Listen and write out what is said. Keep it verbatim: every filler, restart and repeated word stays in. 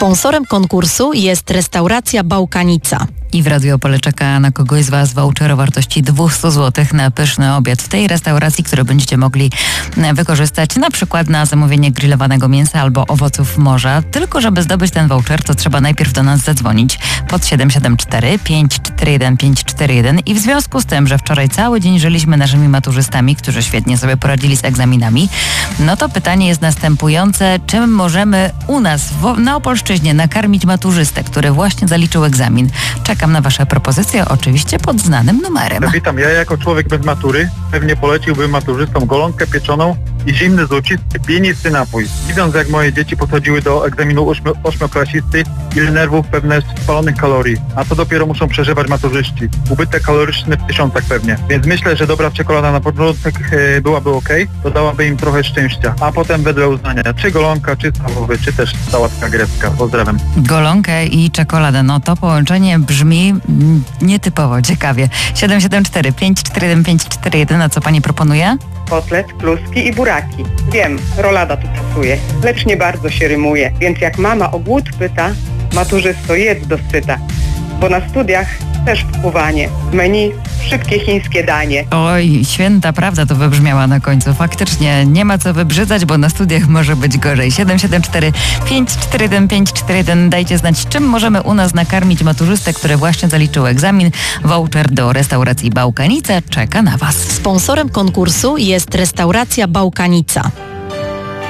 Sponsorem konkursu jest restauracja Bałkanica. I w Radiu Opole czeka na kogoś z Was voucher o wartości dwieście złotych na pyszny obiad w tej restauracji, który będziecie mogli wykorzystać na przykład na zamówienie grillowanego mięsa albo owoców morza. Tylko żeby zdobyć ten voucher, to trzeba najpierw do nas zadzwonić pod siedem siedem cztery, pięć cztery jeden, pięć cztery jeden i w związku z tym, że wczoraj cały dzień żyliśmy naszymi maturzystami, którzy świetnie sobie poradzili z egzaminami, no to pytanie jest następujące: czym możemy u nas w, na Opolszczyźnie nakarmić maturzystę, który właśnie zaliczył egzamin? Czekam na Wasze propozycje, oczywiście pod znanym numerem. Witam, ja jako człowiek bez matury pewnie poleciłbym maturzystom golonkę pieczoną i zimny, złocisty, pienisty napój. Widząc, jak moje dzieci podchodziły do egzaminu ośmiu, ośmioklasisty, ile nerwów, pewne spalonych kalorii, a co dopiero muszą przeżywać maturzyści. Ubytek kaloryczny w tysiącach pewnie. Więc myślę, że dobra czekolada na początek e, byłaby ok, dodałaby im trochę szczęścia, a potem wedle uznania, czy golonka, czy schabowy, czy też sałatka grecka. Pozdrawiam. Golonkę i czekoladę, no to połączenie brzmi mm, nietypowo, ciekawie. siedem siedem cztery, pięć cztery jeden, pięć cztery jeden, a co Pani proponuje? Kotlet, kluski i buraki. Wiem, rolada tu pasuje, lecz nie bardzo się rymuje, więc jak mama o głód pyta, maturzysto jedz do syta, bo na studiach też wpływanie. W menu szybkie chińskie danie. Oj, święta prawda to wybrzmiała na końcu. Faktycznie nie ma co wybrzydzać, bo na studiach może być gorzej. siedem siedem cztery, pięć cztery jeden, pięć cztery jeden. Dajcie znać, czym możemy u nas nakarmić maturzystę, który właśnie zaliczył egzamin. Voucher do restauracji Bałkanica czeka na Was. Sponsorem konkursu jest restauracja Bałkanica.